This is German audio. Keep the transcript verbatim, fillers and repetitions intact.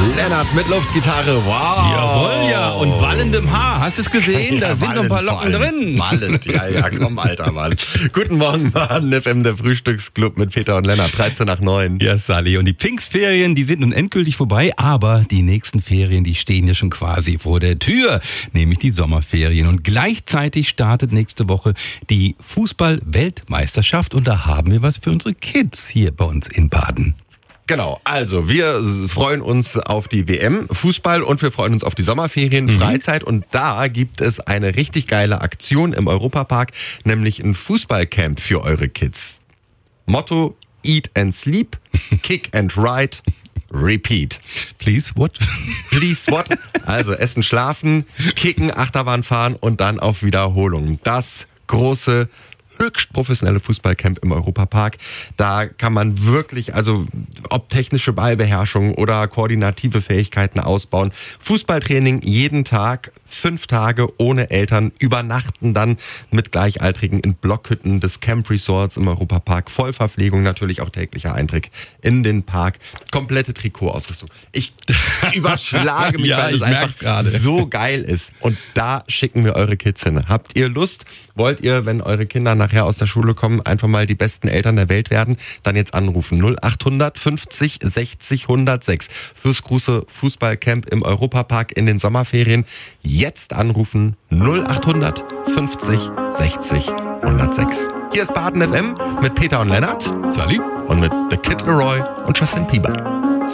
Lennart mit Luftgitarre, wow. Jawohl, ja. Und wallendem Haar. Hast du es gesehen? Ja, da sind noch ein paar Locken drin. Wallend, ja, ja, komm, alter Mann. Guten Morgen, Baden F M, der Frühstücksclub mit Peter und Lennart, dreizehn nach neun. Ja, Sally. Und die Pfingstferien, die sind nun endgültig vorbei, aber die nächsten Ferien, die stehen ja schon quasi vor der Tür, nämlich die Sommerferien. Und gleichzeitig startet nächste Woche die Fußball-Weltmeisterschaft und da haben wir was für unsere Kids hier bei uns in Baden. Genau, also wir freuen uns auf die W M Fußball und wir freuen uns auf die Sommerferien, mhm. Freizeit, und da gibt es eine richtig geile Aktion im Europapark, nämlich ein Fußballcamp für eure Kids. Motto: Eat and Sleep, Kick and Ride, Repeat. Please what? Please what? Also essen, schlafen, kicken, Achterbahn fahren und dann auf Wiederholung. Das große, höchst professionelle Fußballcamp im Europapark. Da kann man wirklich, also ob technische Ballbeherrschung oder koordinative Fähigkeiten ausbauen. Fußballtraining jeden Tag, fünf Tage ohne Eltern, übernachten dann mit Gleichaltrigen in Blockhütten des Camp Resorts im Europapark. Vollverpflegung, natürlich auch täglicher Eintritt in den Park. Komplette Trikotausrüstung. Ich überschlage mich, ja, weil es einfach so geil ist. Und da schicken wir eure Kids hin. Habt ihr Lust? Wollt ihr, wenn eure Kinder nachher aus der Schule kommen, einfach mal die besten Eltern der Welt werden? Dann jetzt anrufen. null acht fünfzig sechzig hundertsechs fürs große Fußballcamp im Europapark in den Sommerferien. Jetzt anrufen. null acht fünfzig sechzig hundertsechs. Hier ist Baden F M mit Peter und Lennart, Sally und mit The Kid Leroy und Justin Bieber.